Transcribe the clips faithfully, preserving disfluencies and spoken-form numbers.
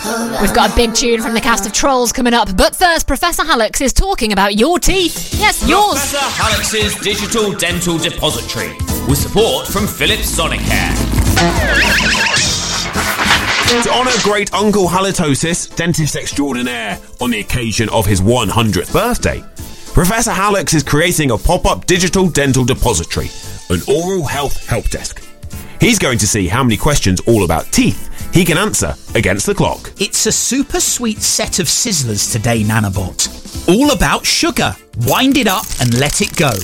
We've got a big tune from the cast of Trolls coming up, but first, Professor Hallux is talking about your teeth. Yes, yours. Professor Hallux's Digital Dental Depository, with support from Philips Sonicare. To honour great Uncle Halitosis, dentist extraordinaire, on the occasion of his one hundredth birthday, Professor Hallux is creating a pop-up digital dental depository, an oral health help desk. He's going to see how many questions all about teeth he can answer against the clock. It's a super sweet set of sizzlers today, Nanobot. All about sugar. Wind it up and let it go.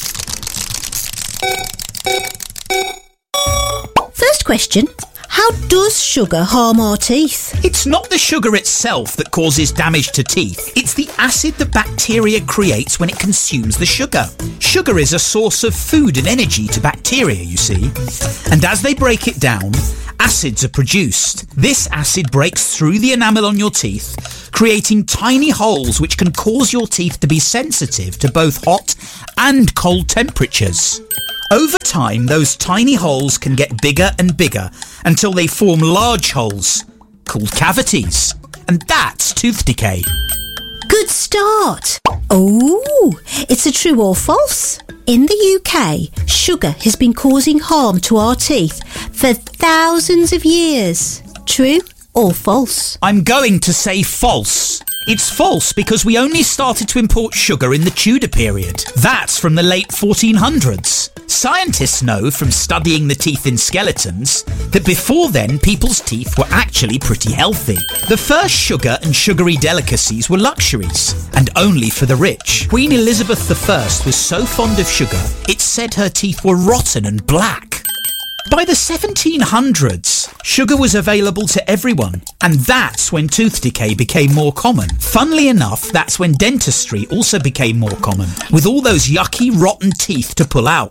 First question. How does sugar harm our teeth? It's not the sugar itself that causes damage to teeth. It's the acid that bacteria creates when it consumes the sugar. Sugar is a source of food and energy to bacteria, you see. And as they break it down, acids are produced. This acid breaks through the enamel on your teeth, creating tiny holes which can cause your teeth to be sensitive to both hot and cold temperatures. Over time, those tiny holes can get bigger and bigger until they form large holes, called cavities. And that's tooth decay. Good start. Oh, it's a true or false? In the U K, sugar has been causing harm to our teeth for thousands of years. True or false? I'm going to say false. It's false because we only started to import sugar in the Tudor period. That's from the late fourteen hundreds. Scientists know from studying the teeth in skeletons that before then people's teeth were actually pretty healthy. The first sugar and sugary delicacies were luxuries, and only for the rich. Queen Elizabeth the First was so fond of sugar, it's said her teeth were rotten and black. By the seventeen hundreds, sugar was available to everyone, and that's when tooth decay became more common. Funnily enough, that's when dentistry also became more common, with all those yucky, rotten teeth to pull out.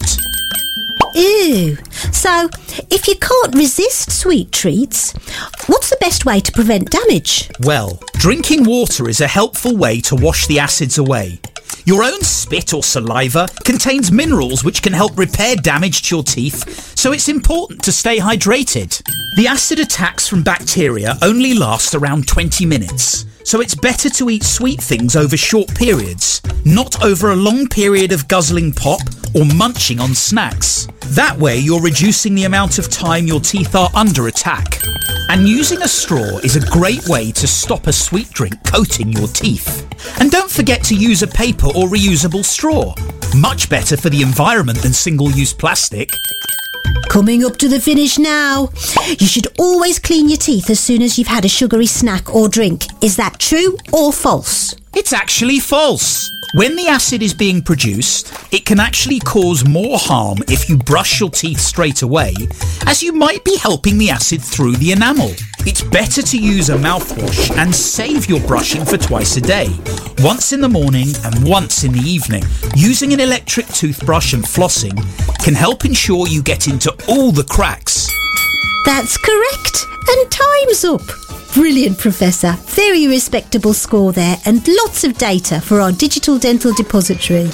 Ew. So, if you can't resist sweet treats, what's the best way to prevent damage? Well, drinking water is a helpful way to wash the acids away. Your own spit or saliva contains minerals which can help repair damage to your teeth, so it's important to stay hydrated. The acid attacks from bacteria only last around twenty minutes, so it's better to eat sweet things over short periods, not over a long period of guzzling pop or munching on snacks. That way you're reducing the amount of time your teeth are under attack. And using a straw is a great way to stop a sweet drink coating your teeth. And don't forget to use a paper or reusable straw. Much better for the environment than single-use plastic. Coming up to the finish now. You should always clean your teeth as soon as you've had a sugary snack or drink. Is that true or false? It's actually false. When the acid is being produced, it can actually cause more harm if you brush your teeth straight away, as you might be helping the acid through the enamel. It's better to use a mouthwash and save your brushing for twice a day, once in the morning and once in the evening. Using an electric toothbrush and flossing can help ensure you get into all the cracks. That's correct. And time's up. Brilliant, Professor. Very respectable score there, and lots of data for our digital dental depository.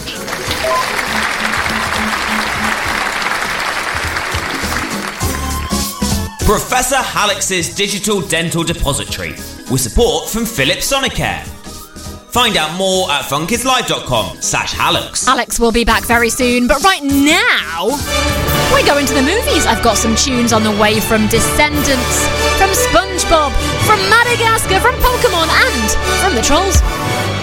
Professor Hallux's Digital Dental Depository, with support from Philips Sonicare. Find out more at funkidslive.com slash Hallux. Alex will be back very soon, but right now, we're going to the movies. I've got some tunes on the way from Descendants, from SpongeBob, from Madagascar, from Pokemon, and from the Trolls.